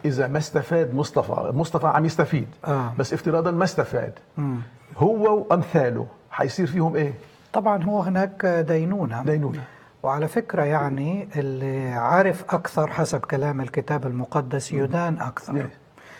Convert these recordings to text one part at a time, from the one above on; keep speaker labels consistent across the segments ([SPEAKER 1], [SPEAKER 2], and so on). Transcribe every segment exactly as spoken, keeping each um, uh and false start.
[SPEAKER 1] إذا ما استفاد مصطفى، مصطفى عم يستفيد
[SPEAKER 2] آه.
[SPEAKER 1] بس افتراضا ما استفاد،
[SPEAKER 2] مم.
[SPEAKER 1] هو وأمثاله حيصير فيهم إيه؟
[SPEAKER 2] طبعا هو هناك دينونة.
[SPEAKER 1] دينونة.
[SPEAKER 2] وعلى فكرة يعني اللي عارف أكثر حسب كلام الكتاب المقدس يدان أكثر.
[SPEAKER 1] يعني.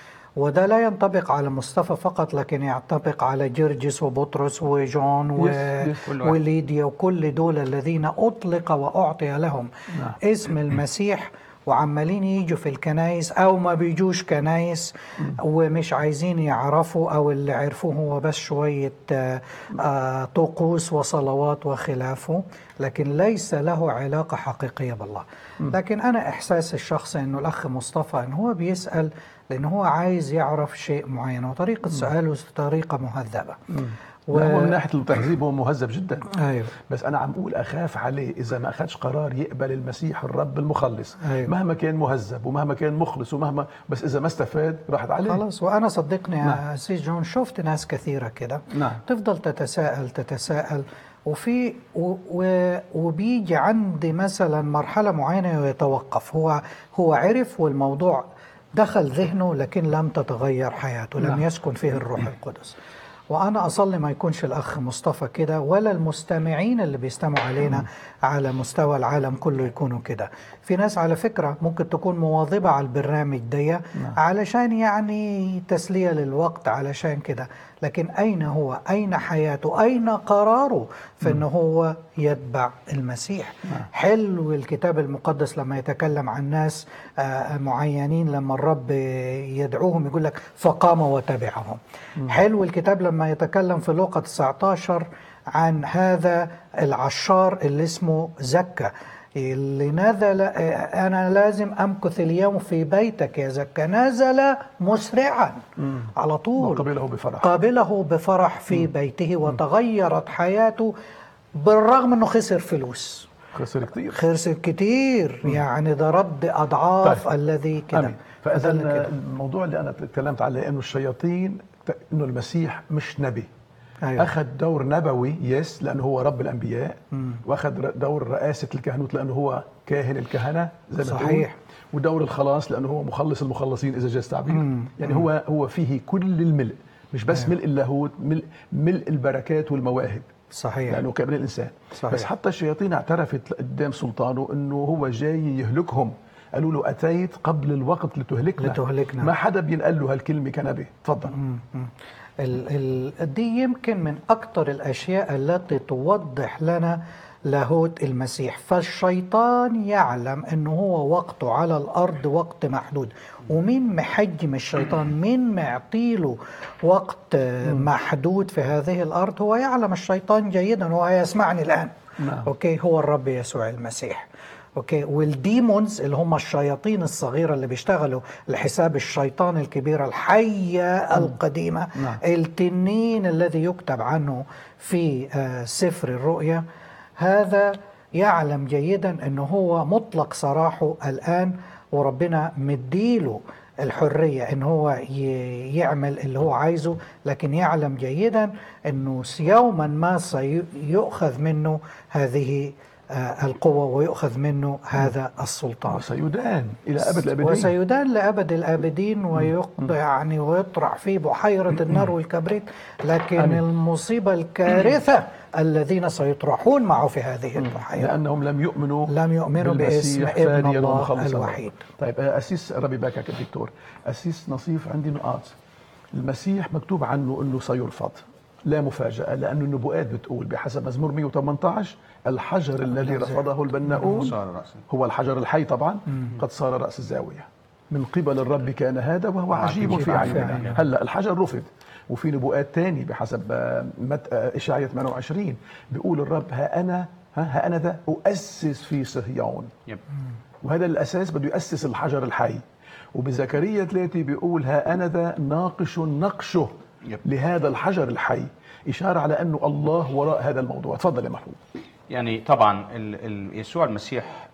[SPEAKER 2] وده لا ينطبق على مصطفى فقط، لكن ينطبق على جرجس وبطرس وجون و...
[SPEAKER 1] يس يس.
[SPEAKER 2] وليديا وكل دول الذين أطلق وأعطي لهم
[SPEAKER 1] نعم.
[SPEAKER 2] اسم المسيح، وعمالين يجوا في الكنايس أو ما بيجوش كنايس ومش عايزين يعرفوا، أو اللي عرفوه هو بس شوية آه، آه، طقوس وصلوات وخلافه، لكن ليس له علاقة حقيقية بالله. لكن أنا إحساس الشخص أنه الأخ مصطفى أنه هو بيسأل لأنه هو عايز يعرف شيء معين، وطريقة سؤاله طريقة مهذبة.
[SPEAKER 1] و... هو من ناحية التهذيب هو مهذب جدا.
[SPEAKER 2] أيوه.
[SPEAKER 1] بس أنا عم أقول أخاف عليه إذا ما أخذش قرار يقبل المسيح الرب المخلص.
[SPEAKER 2] أيوه.
[SPEAKER 1] مهما كان مهذب ومهما كان مخلص ومهما، بس إذا ما استفاد راحت عليه.
[SPEAKER 2] خلاص. وأنا صدقني يا
[SPEAKER 1] نعم.
[SPEAKER 2] أسيس جون شفت ناس كثيرة كده
[SPEAKER 1] نعم.
[SPEAKER 2] تفضل تتساءل تتساءل وفي و و وبيجي عند مثلا مرحلة معينة ويتوقف. هو هو عرف والموضوع دخل ذهنه، لكن لم تتغير حياته، لم
[SPEAKER 1] نعم.
[SPEAKER 2] يسكن فيه الروح القدس. وأنا أصلي ما يكونش الأخ مصطفى كده، ولا المستمعين اللي بيستمعوا علينا على مستوى العالم كله يكونوا كده. في ناس على فكرة ممكن تكون مواظبة على البرنامج دي علشان يعني تسلية للوقت، علشان كده، لكن أين هو؟ أين حياته؟ أين قراره في أنه هو يتبع المسيح؟ حلو الكتاب المقدس لما يتكلم عن ناس معينين لما الرب يدعوهم يقول لك فقام وتبعهم. حلو الكتاب لما يتكلم في لوقا تسعة عشر عن هذا العشار اللي اسمه زكا، اللي نزل أنا لازم أمكث اليوم في بيتك يا زكا، نزل مسرعا
[SPEAKER 1] مم.
[SPEAKER 2] على طول،
[SPEAKER 1] وقبله بفرح
[SPEAKER 2] قابله بفرح في مم. بيته، وتغيرت حياته بالرغم أنه خسر فلوس،
[SPEAKER 1] خسر كتير
[SPEAKER 2] خسر كتير مم. يعني ده رد أضعاف طيب. الذي كده.
[SPEAKER 1] فإذا الموضوع اللي أنا تكلمت عليه أنه الشياطين، أنه المسيح مش نبي. أيوة. أخذ دور نبوي يس لأنه هو رب الأنبياء، مم. وأخذ دور رئاسة الكهنوت لأنه هو كاهن الكهنة زي ما
[SPEAKER 2] صحيح،
[SPEAKER 1] ودور الخلاص لأنه هو مخلص المخلصين إذا جاز تعبير. يعني مم. هو هو فيه كل الملء، مش بس أيوة. ملء اللاهوت، ملء ملء البركات والمواهب.
[SPEAKER 2] صحيح،
[SPEAKER 1] لأنه كابن الإنسان.
[SPEAKER 2] صحيح.
[SPEAKER 1] بس حتى الشياطين اعترفت قدام سلطانه أنه هو جاي يهلكهم، قالوا له أتيت قبل الوقت لتهلكنا.
[SPEAKER 2] لتهلكنا.
[SPEAKER 1] ما حدا بينقل له هالكلمة كنبي. تفضل.
[SPEAKER 2] مم. مم. ال ال دي يمكن من أكثر الأشياء التي توضح لنا لاهوت المسيح. فالشيطان يعلم أنه هو وقته على الأرض وقت محدود، ومين محجم الشيطان؟ مين معطيله وقت محدود في هذه الأرض؟ هو يعلم الشيطان جيدا، هو يسمعني الآن. نعم. أوكي، هو الرب يسوع المسيح. اوكي، والديمونز اللي هم الشياطين الصغيره اللي بيشتغلوا لحساب الشيطان الكبيره الحيه القديمه، نعم. التنين الذي يكتب عنه في سفر الرؤيا، هذا يعلم جيدا انه هو مطلق سراحه الان، وربنا مديله الحريه ان هو يعمل اللي هو عايزه، لكن يعلم جيدا انه يوما ما سيؤخذ منه هذه القوة ويؤخذ منه هذا السلطان،
[SPEAKER 1] وسيدان إلى أبد الآبدين،
[SPEAKER 2] وسيدان لأبد الآبدين، ويقضى يعني ويطرح في بحيرة النار والكبريت. لكن أمين. المصيبة الكارثة الذين سيطرحون معه في هذه البحيرة،
[SPEAKER 1] لأنهم لم يؤمنوا
[SPEAKER 2] لم يؤمنوا باسم ابن الله الوحيد.
[SPEAKER 1] طيب أسيس ربي باكك الدكتور أسيس نصيف، عندي نقاط. المسيح مكتوب عنه أنه سيرفض، لا مفاجأة، لأن النبوءات بتقول بحسب مزمور مئة وثمانية عشر الحجر الذي رفضه البناؤون هو الحجر الحي طبعا قد صار رأس الزاوية، من قبل الرب كان هذا وهو عجيب في أعيننا. هلا الحجر رفض، وفي نبوءات تاني بحسب إشعياء ثمانية وعشرين بيقول الرب ها أنا ها أنا ذا أؤسس في صهيون، وهذا الأساس بده يؤسس الحجر الحي. وبزكريا ثلاثة بيقول ها أنا ذا ناقش نقشه لهذا الحجر الحي، إشارة على أنه الله وراء هذا الموضوع. تفضل يا محمود.
[SPEAKER 3] يعني طبعا يسوع المسيح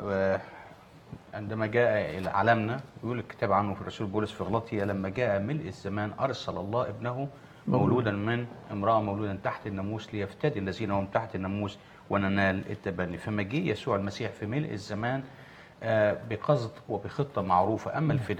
[SPEAKER 3] عندما جاء إلى عالمنا، يقول الكتاب عنه في الرسول بولس في غلاطيا لما جاء ملء الزمان أرسل الله ابنه مولودا من امرأة مولودا تحت الناموس ليفتدي الذين هم تحت الناموس وننال التبني. فما جه يسوع المسيح في ملء الزمان بقصد وبخطة معروفة. أما الفداء